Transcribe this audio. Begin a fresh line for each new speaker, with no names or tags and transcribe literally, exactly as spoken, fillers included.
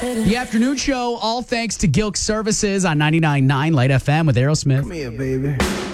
The afternoon show, all thanks to Gilk Services on ninety-nine point nine Light F M with Aerosmith.
Come here, baby.